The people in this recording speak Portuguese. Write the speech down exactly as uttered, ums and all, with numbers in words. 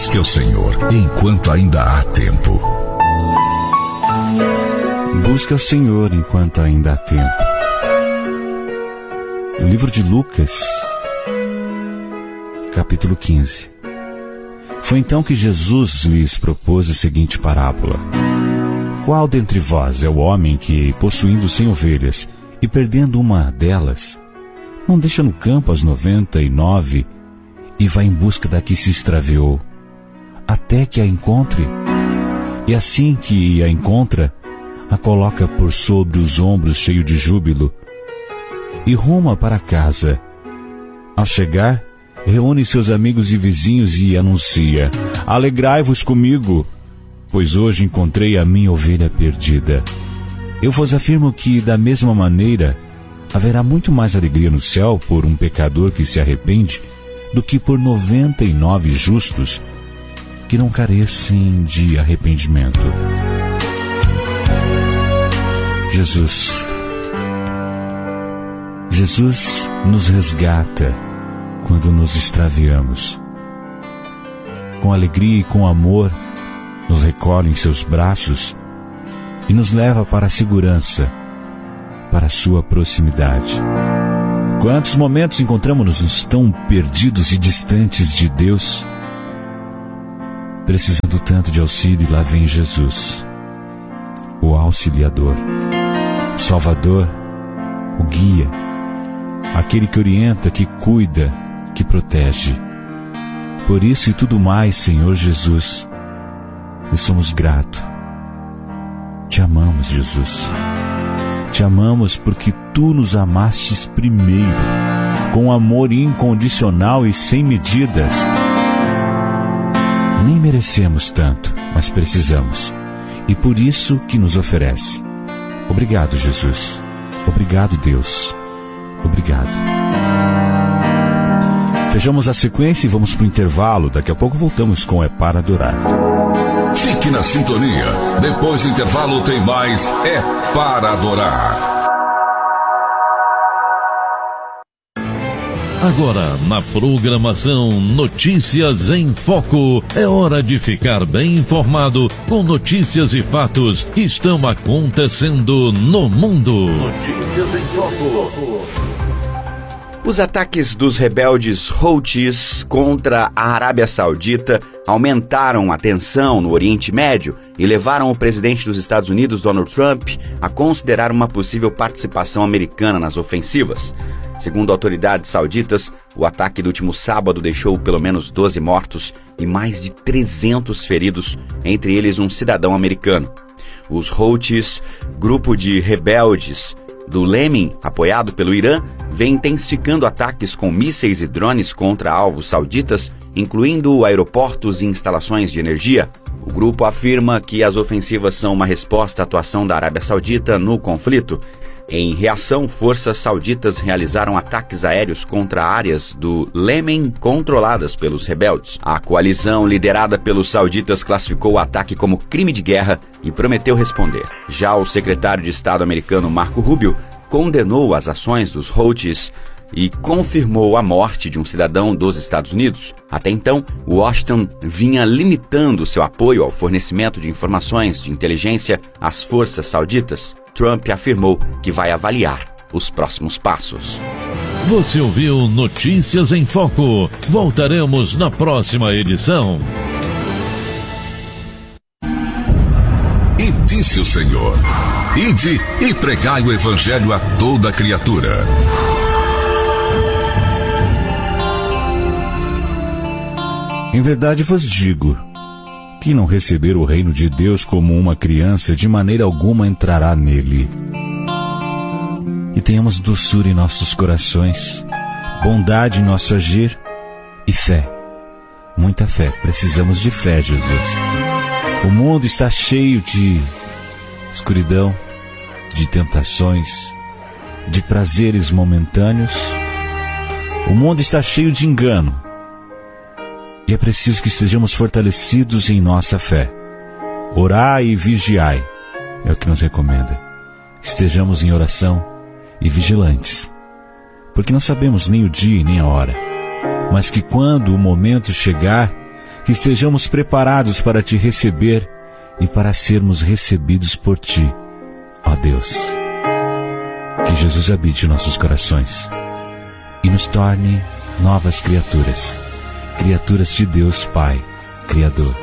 Busque o Senhor enquanto ainda há tempo. Busque o Senhor enquanto ainda há tempo. O livro de Lucas, capítulo quinze. Foi então que Jesus lhes propôs a seguinte parábola: qual dentre vós é o homem que, possuindo cem ovelhas e perdendo uma delas, não deixa no campo as noventa e nove e vai em busca da que se extraviou, até que a encontre? E assim que a encontra, a coloca por sobre os ombros cheio de júbilo e ruma para casa. Ao chegar, reúne seus amigos e vizinhos e anuncia: alegrai-vos comigo, pois hoje encontrei a minha ovelha perdida. Eu vos afirmo que, da mesma maneira, haverá muito mais alegria no céu por um pecador que se arrepende do que por noventa e nove justos que não carecem de arrependimento. Jesus. Jesus nos resgata quando nos extraviamos. Com alegria e com amor, nos recolhe em seus braços e nos leva para a segurança, para a sua proximidade. Quantos momentos encontramos-nos tão perdidos e distantes de Deus, precisando tanto de auxílio, e lá vem Jesus, o auxiliador, o Salvador, o guia, aquele que orienta, que cuida, que protege. Por isso e tudo mais, Senhor Jesus, e somos gratos. Te amamos, Jesus. Te amamos porque Tu nos amastes primeiro, com amor incondicional e sem medidas. Nem merecemos tanto, mas precisamos. E por isso que nos oferece. Obrigado, Jesus. Obrigado, Deus. Obrigado. Fechamos a sequência e vamos para o intervalo. Daqui a pouco voltamos com É Para Adorar. Fique na sintonia. Depois do intervalo tem mais É Para Adorar. Agora, na programação Notícias em Foco, é hora de ficar bem informado com notícias e fatos que estão acontecendo no mundo. Notícias em Foco. Os ataques dos rebeldes Houthis contra a Arábia Saudita aumentaram a tensão no Oriente Médio e levaram o presidente dos Estados Unidos, Donald Trump, a considerar uma possível participação americana nas ofensivas. Segundo autoridades sauditas, o ataque do último sábado deixou pelo menos doze mortos e mais de trezentos feridos, entre eles um cidadão americano. Os Houthis, grupo de rebeldes do Iêmen, apoiado pelo Irã, vem intensificando ataques com mísseis e drones contra alvos sauditas, incluindo aeroportos e instalações de energia. O grupo afirma que as ofensivas são uma resposta à atuação da Arábia Saudita no conflito. Em reação, forças sauditas realizaram ataques aéreos contra áreas do Iêmen controladas pelos rebeldes. A coalizão liderada pelos sauditas classificou o ataque como crime de guerra e prometeu responder. Já o secretário de Estado americano Marco Rubio condenou as ações dos Houthis e confirmou a morte de um cidadão dos Estados Unidos. Até então, Washington vinha limitando seu apoio ao fornecimento de informações de inteligência às forças sauditas. Trump afirmou que vai avaliar os próximos passos. Você ouviu Notícias em Foco. Voltaremos na próxima edição. E disse o Senhor: ide e pregai o evangelho a toda criatura. Em verdade vos digo, que não receber o reino de Deus como uma criança, de maneira alguma entrará nele. E tenhamos doçura em nossos corações, bondade em nosso agir e fé. Muita fé. Precisamos de fé, Jesus. O mundo está cheio de escuridão, de tentações, de prazeres momentâneos. O mundo está cheio de engano. E é preciso que estejamos fortalecidos em nossa fé. Orai e vigiai, é o que nos recomenda. Estejamos em oração e vigilantes, porque não sabemos nem o dia e nem a hora, mas que quando o momento chegar, que estejamos preparados para te receber e para sermos recebidos por ti, ó Deus. Que Jesus habite em nossos corações e nos torne novas criaturas, criaturas de Deus Pai, Criador.